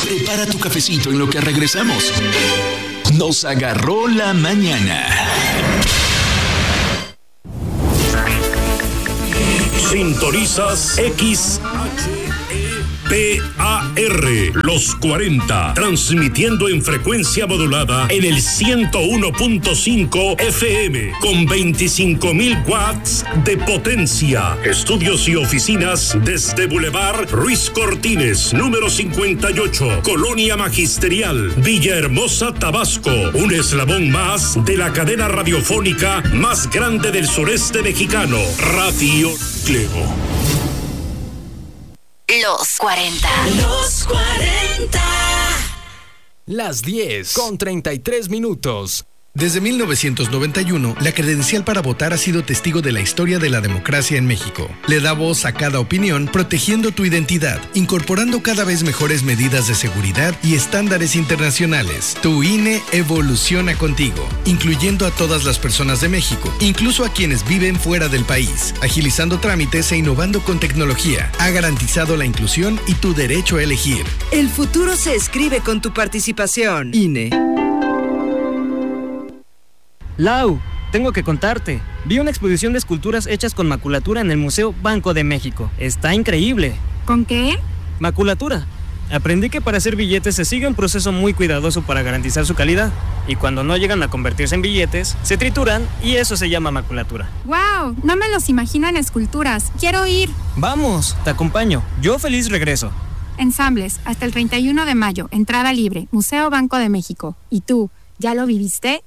Prepara tu cafecito en lo que regresamos. Nos agarró la mañana. Sintonizas XHEPAR, los 40, transmitiendo en frecuencia modulada en el 101.5 FM, con 25.000 watts de potencia. Estudios y oficinas desde Boulevard Ruiz Cortines, número 58, Colonia Magisterial, Villahermosa, Tabasco. Un eslabón más de la cadena radiofónica más grande del sureste mexicano, Radio Cleo. Los 40. Los 40. Las 10:33. Desde 1991, la credencial para votar ha sido testigo de la historia de la democracia en México. Le da voz a cada opinión, protegiendo tu identidad, incorporando cada vez mejores medidas de seguridad y estándares internacionales. Tu INE evoluciona contigo, incluyendo a todas las personas de México, incluso a quienes viven fuera del país, agilizando trámites e innovando con tecnología. Ha garantizado la inclusión y tu derecho a elegir. El futuro se escribe con tu participación. INE. Lau, tengo que contarte. Vi una exposición de esculturas hechas con maculatura en el Museo Banco de México. Está increíble. ¿Con qué? Maculatura. Aprendí que para hacer billetes se sigue un proceso muy cuidadoso para garantizar su calidad. Y cuando no llegan a convertirse en billetes, se trituran y eso se llama maculatura. ¡Wow! No me los imagino en esculturas. Quiero ir. Vamos, te acompaño. Yo feliz regreso. Ensambles, hasta el 31 de mayo. Entrada libre. Museo Banco de México. ¿Y tú, ya lo viviste?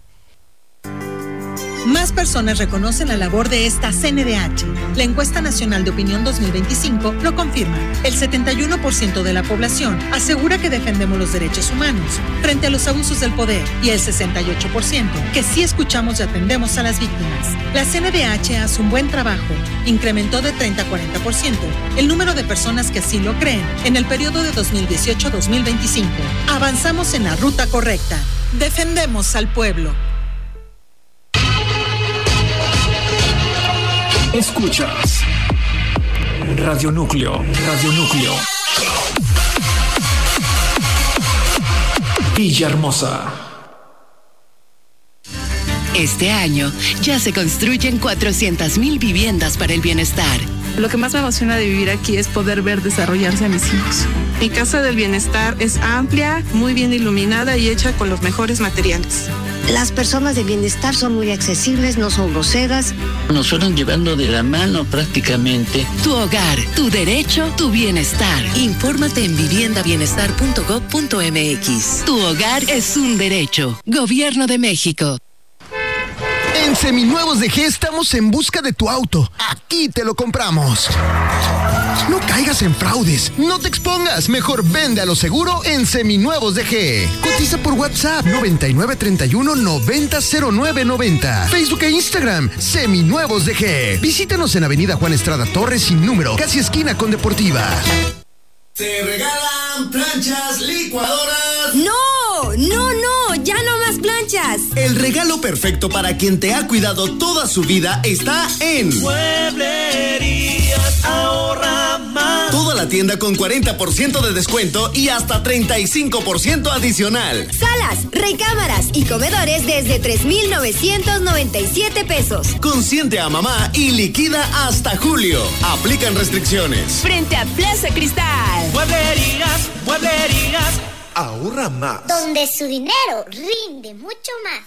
Más personas reconocen la labor de esta CNDH. La encuesta nacional de opinión 2025 lo confirma. El 71% de la población asegura que defendemos los derechos humanos frente a los abusos del poder y el 68% que sí escuchamos y atendemos a las víctimas. La CNDH hace un buen trabajo. Incrementó de 30 a 40% el número de personas que así lo creen en el periodo de 2018 a 2025. Avanzamos en la ruta correcta. Defendemos al pueblo. Escuchas Radio Núcleo, Radio Núcleo. Villahermosa. Este año ya se construyen 400,000 viviendas para el bienestar. Lo que más me emociona de vivir aquí es poder ver desarrollarse a mis hijos. Mi casa del bienestar es amplia, muy bien iluminada y hecha con los mejores materiales. Las personas de bienestar son muy accesibles, no son groseras. Nos fueron llevando de la mano prácticamente. Tu hogar, tu derecho, tu bienestar. Infórmate en viviendabienestar.gov.mx. Tu hogar es un derecho. Gobierno de México. En Seminuevos de G estamos en busca de tu auto. Aquí te lo compramos. No caigas en fraudes, no te expongas, mejor vende a lo seguro en Seminuevos de G. Cotiza por WhatsApp 9931-900990. Facebook e Instagram, Seminuevos de G. Visítanos en Avenida Juan Estrada Torres sin número, casi esquina con Deportiva. Se regalan planchas, licuadoras. ¡No! ¡Ya no más planchas! El regalo perfecto para quien te ha cuidado toda su vida está en Mueblerías Ahorra Más. Toda la tienda con 40% de descuento y hasta 35% adicional. Salas, recámaras y comedores desde 3,997 pesos. Consiente a mamá y liquida hasta julio. Aplican restricciones. Frente a Plaza Cristal. Mueblerías Ahorra Más. Donde su dinero rinde mucho más.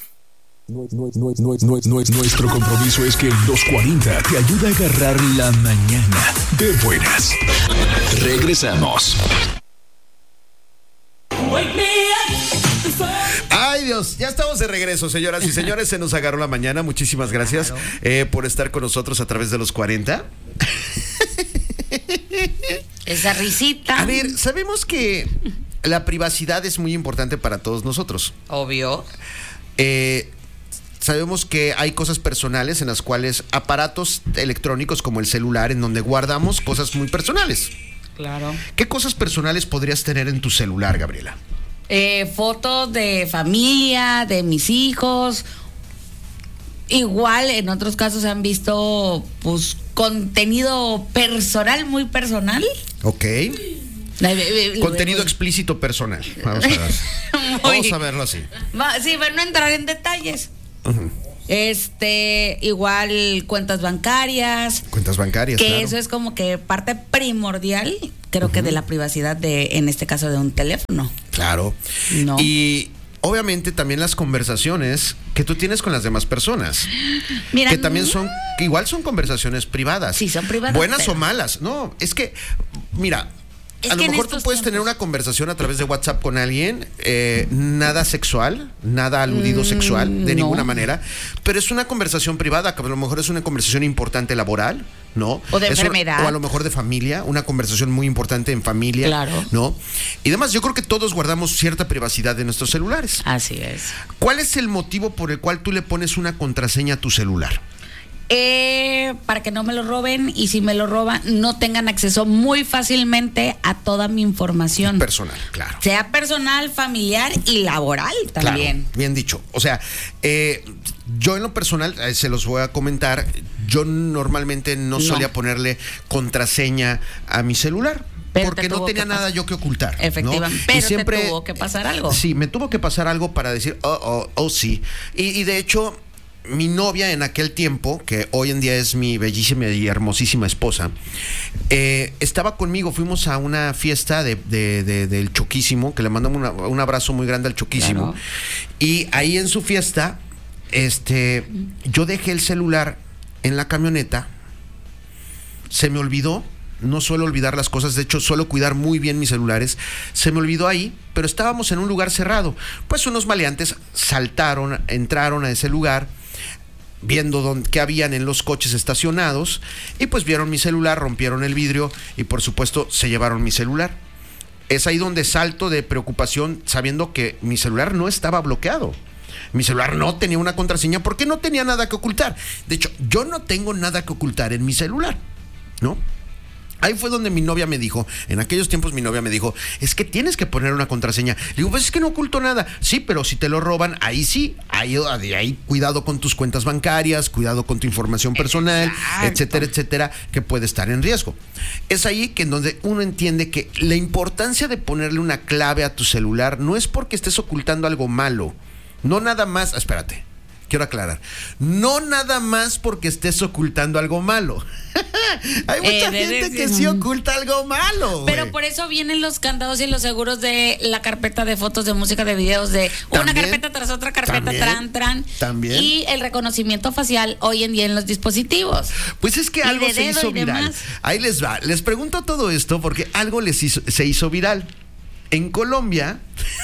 Nuestro compromiso es que los 40 te ayuda a agarrar la mañana de buenas. Regresamos. Ay Dios, ya estamos de regreso, señoras y señores. Se nos agarró la mañana. Muchísimas gracias por estar con nosotros a través de los 40. Esa risita. A ver, sabemos que la privacidad es muy importante para todos nosotros. Obvio. Sabemos que hay cosas personales en las cuales aparatos electrónicos como el celular, en donde guardamos cosas muy personales. Claro. ¿Qué cosas personales podrías tener en tu celular, Gabriela? Fotos de familia, de mis hijos. Igual en otros casos se han visto pues contenido personal, muy personal. Ok. Contenido explícito personal. Vamos a verlo así. Sí, pero no entrar en detalles. Uh-huh. Igual cuentas bancarias. Que claro. Eso es como que parte primordial, creo que de la privacidad en este caso de un teléfono. Claro. No. Y obviamente también las conversaciones que tú tienes con las demás personas. Mira, que también que igual son conversaciones privadas. Sí, son privadas. Buenas o malas. No, es que, mira, a lo mejor tú puedes tener una conversación a través de WhatsApp con alguien, nada sexual, nada aludido sexual, de ninguna manera, pero es una conversación privada, que a lo mejor es una conversación importante laboral, ¿no? O de enfermedad. O a lo mejor de familia, una conversación muy importante en familia, claro, ¿no? Y demás, yo creo que todos guardamos cierta privacidad de nuestros celulares. Así es. ¿Cuál es el motivo por el cual tú le pones una contraseña a tu celular? Para que no me lo roben, y si me lo roban, no tengan acceso muy fácilmente a toda mi información personal, claro. Sea personal, familiar y laboral también. Claro, bien dicho. O sea, yo en lo personal, se los voy a comentar, yo normalmente no solía ponerle contraseña a mi celular. Pero porque no tenía nada yo que ocultar. Efectivamente. ¿no? Pero y siempre, te tuvo que pasar algo. Sí, me tuvo que pasar algo para decir, sí. Y de hecho, mi novia en aquel tiempo, que hoy en día es mi bellísima y hermosísima esposa, estaba conmigo. Fuimos a una fiesta del Choquísimo, que le mandamos un abrazo muy grande al Choquísimo. Claro. Y ahí en su fiesta, yo dejé el celular en la camioneta. Se me olvidó. No suelo olvidar las cosas, de hecho suelo cuidar muy bien mis celulares. Se me olvidó ahí, pero estábamos en un lugar cerrado. Pues unos maleantes entraron a ese lugar, viendo qué habían en los coches estacionados, y pues vieron mi celular, rompieron el vidrio y por supuesto se llevaron mi celular. Es ahí donde salto de preocupación, sabiendo que mi celular no estaba bloqueado. Mi celular no tenía una contraseña porque no tenía nada que ocultar. De hecho, yo no tengo nada que ocultar en mi celular, ¿no? Ahí fue donde mi novia me dijo, en aquellos tiempos mi novia me dijo, es que tienes que poner una contraseña. Le digo, pues es que no oculto nada. Sí, pero si te lo roban, ahí sí, ahí cuidado con tus cuentas bancarias, cuidado con tu información personal, etcétera, etcétera, que puede estar en riesgo. Es ahí que en donde uno entiende que la importancia de ponerle una clave a tu celular no es porque estés ocultando algo malo. No nada más, espérate. Quiero aclarar, no nada más porque estés ocultando algo malo. Hay mucha gente que sí oculta algo malo. Pero por eso vienen los candados y los seguros de la carpeta de fotos, de música, de videos, de una carpeta tras otra carpeta, También. Y el reconocimiento facial hoy en día en los dispositivos. Pues es que algo se hizo viral. Ahí les va. Les pregunto todo esto porque algo se hizo viral. En Colombia...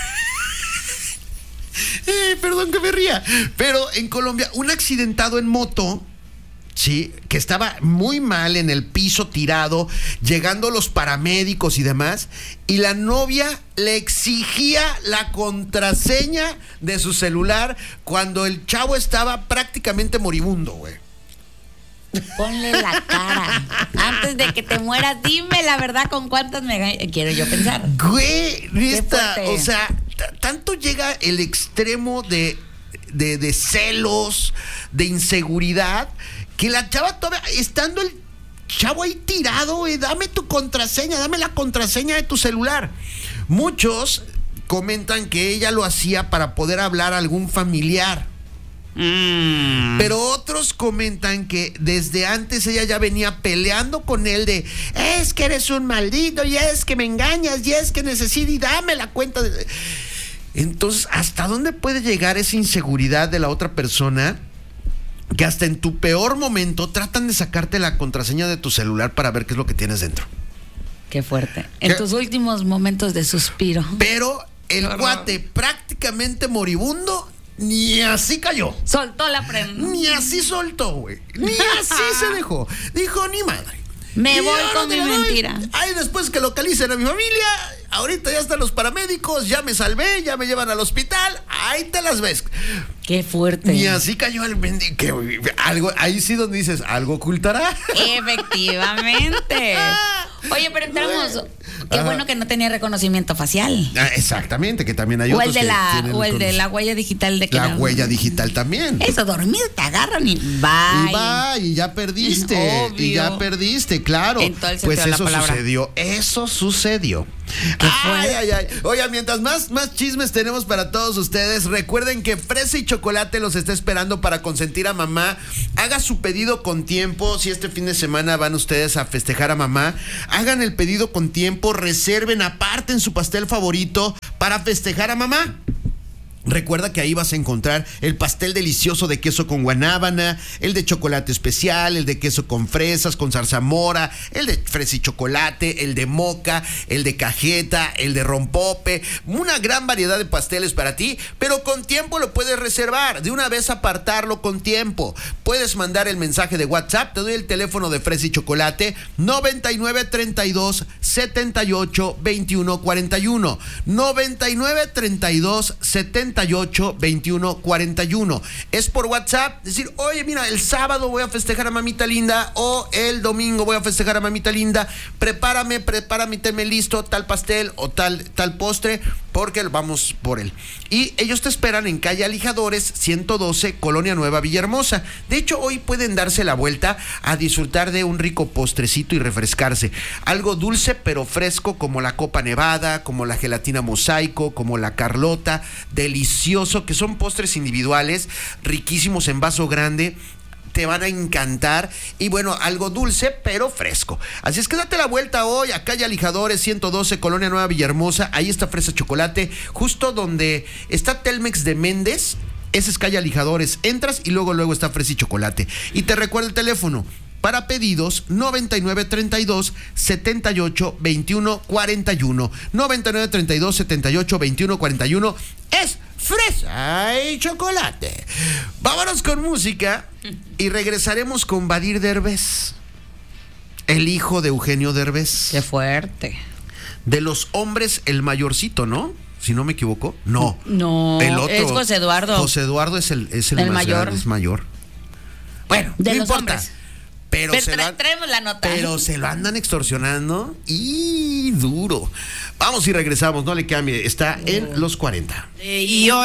perdón que me ría, pero en Colombia un accidentado en moto, sí, que estaba muy mal en el piso tirado, llegando los paramédicos y demás, y la novia le exigía la contraseña de su celular cuando el chavo estaba prácticamente moribundo, güey. Ponle la cara. Antes de que te mueras, dime la verdad con cuántas quiero yo pensar. Güey, o sea, tanto llega el extremo de celos, de inseguridad, que la chava todavía, estando el chavo ahí tirado, güey, dame tu contraseña, dame la contraseña de tu celular. Muchos comentan que ella lo hacía para poder hablar a algún familiar. Pero otros comentan que desde antes ella ya venía peleando con él de es que eres un maldito, y es que me engañas, y es que necesito, y dame la cuenta Entonces, ¿hasta dónde puede llegar esa inseguridad de la otra persona? Que hasta en tu peor momento tratan de sacarte la contraseña de tu celular para ver qué es lo que tienes dentro. Qué fuerte. En tus últimos momentos de suspiro. Pero el cuate prácticamente moribundo ni así cayó. Soltó la prenda. Ni así soltó, güey. Ni así se dejó. Dijo, ni madre. Me voy con mi mentira. Ay, después que localicen a mi familia, ahorita ya están los paramédicos, ya me salvé, ya me llevan al hospital, ahí te las ves. Qué fuerte. Ni así cayó el mendigo. Algo, ahí sí donde dices, ¿algo ocultará? Efectivamente. Oye, pero entramos Qué bueno que no tenía reconocimiento facial. Exactamente, que también hay o otros el de la huella digital de que la huella digital también. Eso, dormido te agarran y bye. Y ya perdiste. Obvio. Y ya perdiste, claro. Entonces, pues eso sucedió. Eso sucedió. Ay. Oiga, mientras más chismes tenemos para todos ustedes, recuerden que Fresa y Chocolate los está esperando para consentir a mamá. Haga su pedido con tiempo. Si este fin de semana van ustedes a festejar a mamá, hagan el pedido con tiempo, reserven, aparten su pastel favorito para festejar a mamá. Recuerda que ahí vas a encontrar el pastel delicioso de queso con guanábana, el de chocolate especial, el de queso con fresas, con zarzamora, el de fresa y chocolate, el de moca, el de cajeta, el de rompope, una gran variedad de pasteles para ti, pero con tiempo lo puedes reservar, de una vez apartarlo con tiempo. Puedes mandar el mensaje de WhatsApp, te doy el teléfono de Fresa y Chocolate, 9932 78 21 41, 9932 78 21 41. Es por WhatsApp, decir, oye, mira, el sábado voy a festejar a mamita linda, o el domingo voy a festejar a mamita linda, prepárame, tenme listo tal pastel o tal postre, porque vamos por él. Y ellos te esperan en calle Alijadores 112, Colonia Nueva, Villahermosa. De hecho, hoy pueden darse la vuelta a disfrutar de un rico postrecito y refrescarse. Algo dulce pero fresco, como la Copa Nevada, como la gelatina mosaico, como la Carlota, delicioso, que son postres individuales, riquísimos en vaso grande. Te van a encantar. Y bueno, algo dulce pero fresco. Así es que date la vuelta hoy a calle Alijadores 112, Colonia Nueva, Villahermosa. Ahí está Fresa Chocolate, justo donde está Telmex de Méndez. Ese es calle Alijadores. Entras y luego está Fresa y Chocolate. Y te recuerdo el teléfono para pedidos, 9932 78 21 41. 9932 78 21 41 es Fresa y Chocolate. Vámonos con música y regresaremos con Badir Derbez, el hijo de Eugenio Derbez. Qué fuerte. De los hombres, el mayorcito, ¿no? Si no me equivoco. No, el otro es José Eduardo. José Eduardo es el más mayor. Grande, es mayor. Bueno, de no los importa. Hombres. Pero traemos la nota. Pero se lo andan extorsionando y duro. Vamos y regresamos, no le cambie. Está en los 40. Y hoy